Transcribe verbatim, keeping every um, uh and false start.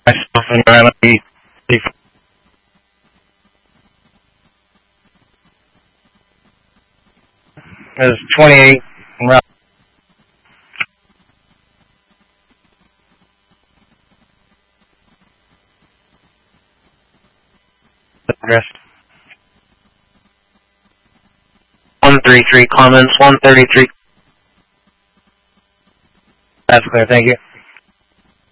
myself and around the There's twenty-eight round. one thirty-three Clemens, one thirty-three. That's clear, thank you.